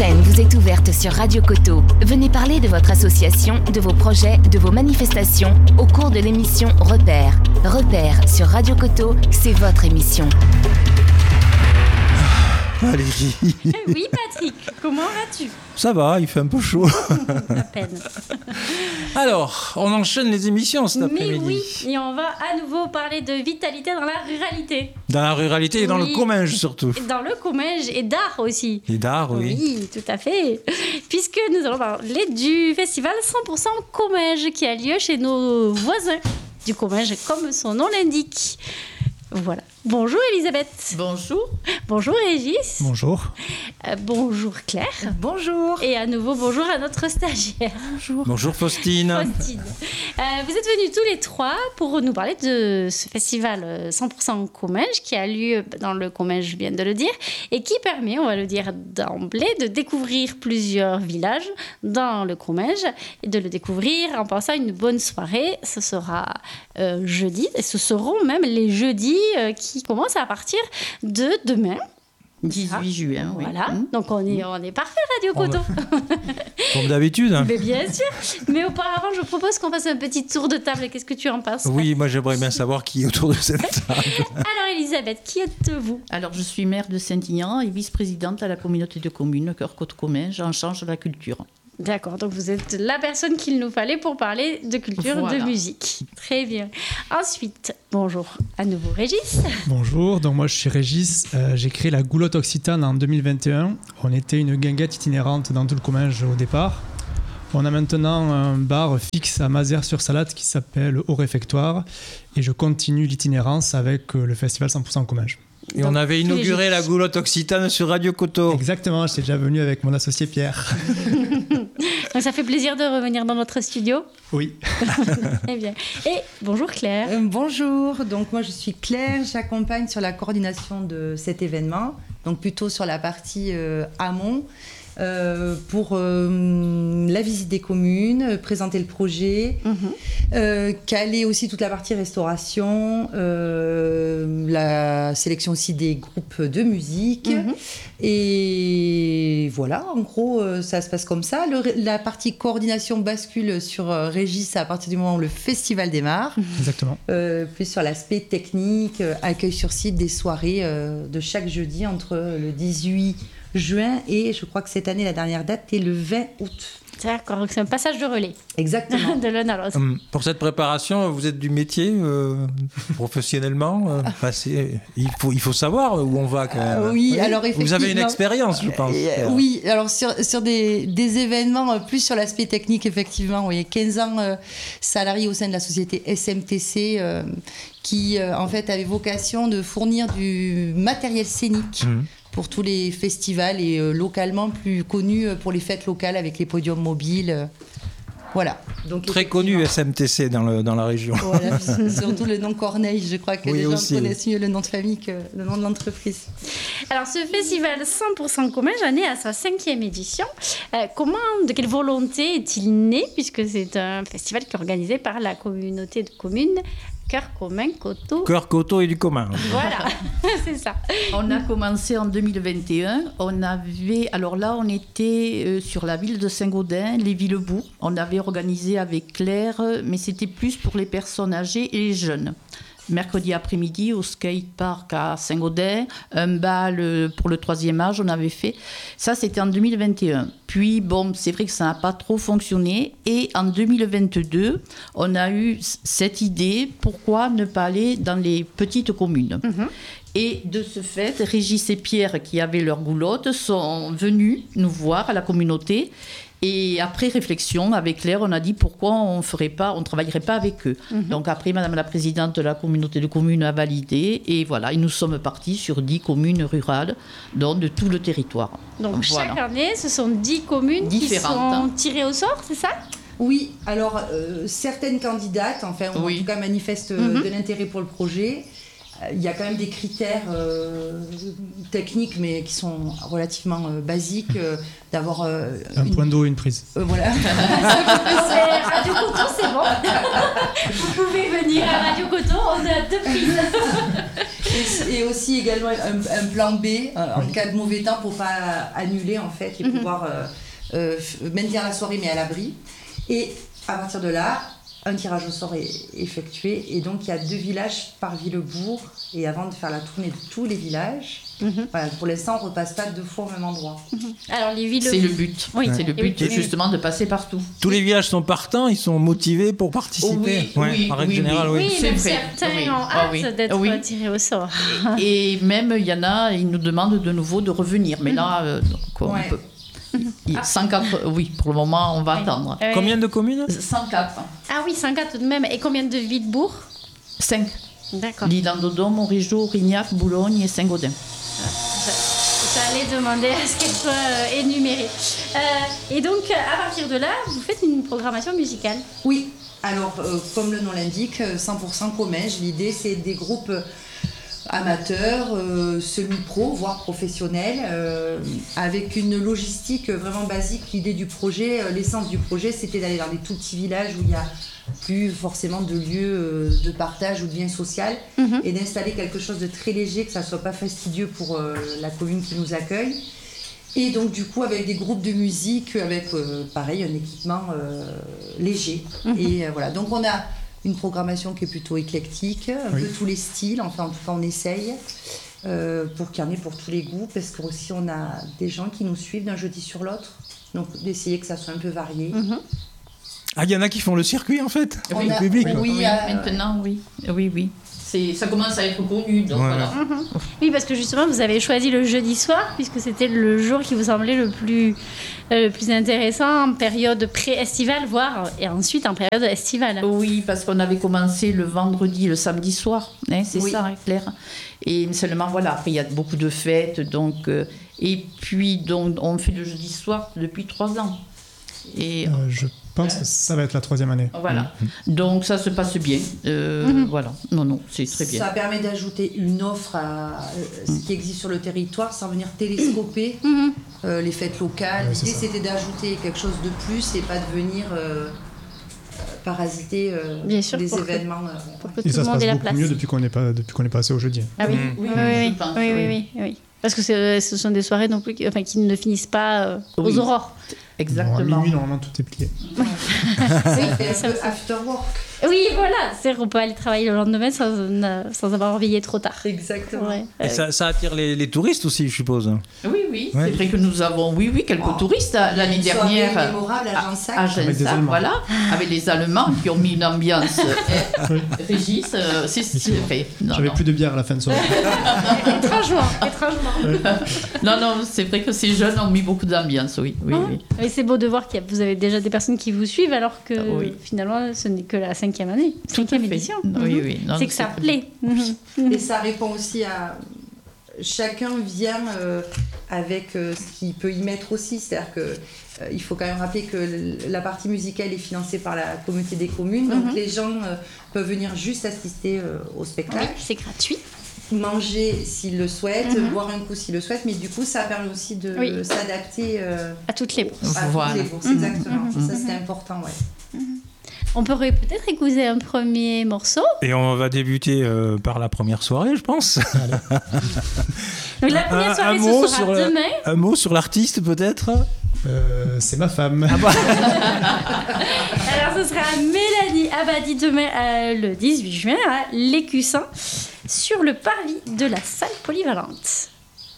semaine vous est ouverte sur Radio Coteau. Venez parler de votre association, de vos projets, de vos manifestations au cours de l'émission Repères. Repères sur Radio Coteau, c'est votre émission. Valérie. Oui, Patrick, comment vas-tu ? Ça va, il fait un peu chaud. À peine. Alors, on enchaîne les émissions cet après-midi. Mais oui, et on va à nouveau parler de vitalité dans la ruralité. Dans la ruralité et dans le Comminges surtout. Dans le Comminges et d'art aussi. Et d'art, oui. Oui, tout à fait. Puisque nous allons parler du festival 100% Comminges qui a lieu chez nos voisins du Comminges, comme son nom l'indique. Voilà. Bonjour Elisabeth. Bonjour. Bonjour Régis. Bonjour. Bonjour Claire. Bonjour. Et à nouveau bonjour à notre stagiaire. Bonjour. Bonjour Faustine. Vous êtes venus tous les trois pour nous parler de ce festival 100% Comminges qui a lieu dans le Comminges, je viens de le dire, et qui permet, on va le dire d'emblée, de découvrir plusieurs villages dans le Comminges et de le découvrir en passant une bonne soirée. Ce sera jeudi et ce seront même les jeudis qui commencent à partir de demain. 18 juin, oui. Voilà, donc on est parfait, Radio Coteau. Comme d'habitude. Mais bien sûr. Mais auparavant, je propose qu'on fasse un petit tour de table. Qu'est-ce que tu en penses ? Oui, moi j'aimerais bien savoir qui est autour de cette table. Alors Elisabeth, qui êtes-vous ? Alors je suis maire de Saint-Ignan et vice-présidente à la communauté de communes Cœur-Côte-Comminges en charge de la culture. D'accord, donc vous êtes la personne qu'il nous fallait pour parler de culture, voilà. de musique. Très bien. Ensuite, bonjour à nouveau Régis. Bonjour, donc moi je suis Régis, j'ai créé la Goulotte Occitane en 2021. On était une guinguette itinérante dans tout le Comminges au départ. On a maintenant un bar fixe à Mazères-sur-Salade qui s'appelle Au Réfectoire et je continue l'itinérance avec le festival 100% Comminges. Et on avait inauguré la Goulotte Occitane sur Radio Coteau. Exactement, j'étais déjà venu avec mon associé Pierre. Donc ça fait plaisir de revenir dans notre studio. Oui. Très bien. Et bonjour Claire. Bonjour, donc moi je suis Claire, j'accompagne sur la coordination de cet événement, donc plutôt sur la partie amont. Pour la visite des communes, présenter le projet, caler aussi toute la partie restauration, la sélection aussi des groupes de musique. Et voilà, en gros, ça se passe comme ça. La partie coordination bascule sur Régis à partir du moment où le festival démarre. Exactement. Plus sur l'aspect technique, accueil sur site des soirées de chaque jeudi entre le 18 juin et je crois que cette année la dernière date est le 20 août. D'accord, donc c'est un passage de relais. Exactement. De l'un à l'autre. Pour cette préparation, vous êtes du métier professionnellement il faut savoir où on va quand même. Oui, alors effectivement. Vous avez une expérience, je pense. Oui, alors sur des événements, plus sur l'aspect technique, effectivement, oui. 15 ans salarié au sein de la société SMTC qui en fait avait vocation de fournir du matériel scénique. Pour tous les festivals et localement plus connus pour les fêtes locales avec les podiums mobiles. Voilà. Donc, très connu SMTC dans la région. Voilà, surtout le nom Corneille, je crois que les gens connaissent mieux le nom de famille que le nom de l'entreprise. Alors ce festival 100% Comminges est né à sa 5e édition. De quelle volonté est-il né, puisque c'est un festival qui est organisé par la communauté de communes Cœur commun, Coteau. Cœur, Coteau et du commun. Voilà, c'est ça. On a commencé en 2021. On était sur la ville de Saint-Gaudens, les Villebourg. On avait organisé avec Claire, mais c'était plus pour les personnes âgées et les jeunes. Mercredi après-midi au skatepark à Saint-Gaudens, un bal pour le 3e âge, on avait fait. Ça, c'était en 2021. Puis, c'est vrai que ça n'a pas trop fonctionné. Et en 2022, on a eu cette idée, pourquoi ne pas aller dans les petites communes ? Et de ce fait, Régis et Pierre, qui avaient leur goulotte, sont venus nous voir à la communauté. Et après réflexion avec Claire, on a dit pourquoi on ne travaillerait pas avec eux. Donc après, Madame la Présidente de la communauté de communes a validé. Et voilà, et nous sommes partis sur 10 communes rurales, donc de tout le territoire. Donc chaque année, ce sont 10 communes différentes, qui sont tirées au sort, c'est ça ? Oui, alors certaines candidates, en tout cas manifestent de l'intérêt pour le projet. Il y a quand même des critères techniques, mais qui sont relativement basiques, d'avoir un point d'eau et une prise. Voilà. Radio Coteau, c'est bon. Vous pouvez venir à Radio Coteau, on a 2 prises. Et aussi également un plan B en cas de mauvais temps pour pas annuler en fait et pouvoir maintenir la soirée mais à l'abri. Et à partir de là, un tirage au sort est effectué et donc il y a 2 villages par Villebourg et avant de faire la tournée de tous les villages, voilà, pour l'instant on repasse pas 2 fois au même endroit. Alors les villes. C'est le but. Oui. C'est le but justement de passer partout. Tous les villages sont partants, ils sont motivés pour participer. En règle générale, oui. Oui, c'est même vrai. certains ont hâte d'être tirés au sort. Et même il y en a, ils nous demandent de nouveau de revenir. Mais là, donc, on peut. 104, oui, pour le moment, on va attendre. Combien de communes? 104. Ah oui, 104 tout de même. Et combien de Villebourg? 5. D'accord. Lille-en-Dodon, Montrégeau, Rignac, Boulogne et Saint-Gaudin. J'allais demander à ce qu'elle soit énumérée. Et donc, à partir de là, vous faites une programmation musicale. Oui, alors comme le nom l'indique, 100% Comège. L'idée c'est des groupes amateurs, semi-pro, voire professionnels, avec une logistique vraiment basique. L'idée du projet, l'essence du projet, c'était d'aller dans des tout petits villages où il n'y a plus forcément de lieux de partage ou de lien social, et d'installer quelque chose de très léger, que ça ne soit pas fastidieux pour la commune qui nous accueille. Et donc du coup avec des groupes de musique, avec pareil un équipement léger. Et voilà, donc on a une programmation qui est plutôt éclectique, un peu tous les styles, enfin en tout cas on essaye, pour qu'il y en ait pour tous les goûts, parce que aussi on a des gens qui nous suivent d'un jeudi sur l'autre, donc d'essayer que ça soit un peu varié. Ah, il y en a qui font le circuit en fait, On le a- public. Oui, maintenant, oui. Oui. Ça commence à être connu, donc voilà. Oui, parce que justement, vous avez choisi le jeudi soir, puisque c'était le jour qui vous semblait le plus intéressant en période pré-estivale, voire et ensuite en période estivale. Oui, parce qu'on avait commencé le vendredi, le samedi soir, hein, c'est ça, hein, Claire. Et seulement, voilà, après il y a beaucoup de fêtes, donc... et puis, donc, on fait le jeudi soir depuis 3 ans. Et Je pense que ça va être la 3e année. voilà. Donc, ça se passe bien. Voilà. Non, c'est très bien. Ça permet d'ajouter une offre à ce qui existe sur le territoire sans venir télescoper les fêtes locales. Ouais, c'est L'idée ça. c'était d'ajouter quelque chose de plus et pas de venir parasiter Bien sûr, les pour que- événements. Pour que Et tout ça le se monde passe ait la beaucoup place. mieux depuis qu'on est passé au jeudi. Ah oui, Oui, oui. je pense, Oui. Parce que ce sont des soirées non plus qui ne finissent pas aux Oui. aurores. Bon, à Exactement. minuit, normalement, tout est plié. Oui, c'est un peu after work. Oui, voilà, c'est-à-dire qu'on peut aller travailler le lendemain sans avoir veillé trop tard. Exactement. Ouais. Et ça attire les touristes aussi, je suppose. Oui. Ouais. C'est vrai que nous avons, quelques touristes l'année Une soirée dernière. mémorable à Jansac. À Avec des Gensac, Allemands. voilà, avec les Allemands qui ont mis une ambiance. Régis, c'est vrai. J'avais plus de bière à la fin de soirée. Étrangement. Non, c'est vrai que ces jeunes ont mis beaucoup d'ambiance, oui. Mais c'est beau de voir que vous avez déjà des personnes qui vous suivent alors que Oui. finalement ce n'est que la 5e année, Tout à 5e fait. édition. Oui. Non, C'est que ça très plaît. Et ça répond aussi à... Chacun vient avec ce qu'il peut y mettre aussi. C'est-à-dire que il faut quand même rappeler que la partie musicale est financée par la communauté des communes. Donc les gens peuvent venir juste assister au Oui, spectacle, c'est gratuit. manger s'ils le souhaitent, boire un coup s'ils le souhaitent. Mais du coup, ça permet aussi de Oui. s'adapter À toutes les bourses. à Voilà. toutes les bourses. Exactement. Ça, c'est important, ouais. On pourrait peut-être écouter un premier morceau. Et on va débuter par la première soirée, je pense. Donc la première soirée, un mot ce sera sur demain. Un mot sur l'artiste, peut-être. C'est ma femme. Alors ce sera Mélanie Abadi demain le 18 juin à l'Écussin sur le parvis de la salle polyvalente.